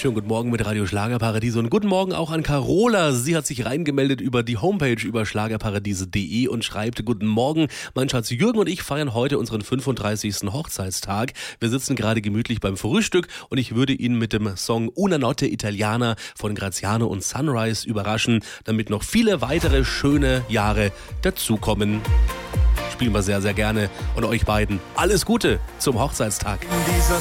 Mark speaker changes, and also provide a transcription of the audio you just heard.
Speaker 1: Schönen guten Morgen mit Radio Schlagerparadiese und guten Morgen auch an Carola. Sie hat sich reingemeldet über die Homepage über schlagerparadiese.de und schreibt: Guten Morgen, mein Schatz Jürgen und ich feiern heute unseren 35. Hochzeitstag. Wir sitzen gerade gemütlich beim Frühstück und ich würde ihn mit dem Song Una Notte Italiana von Graziano und Sunrise überraschen, damit noch viele weitere schöne Jahre dazukommen. Spielen wir sehr, sehr gerne und euch beiden alles Gute zum Hochzeitstag.
Speaker 2: Dieser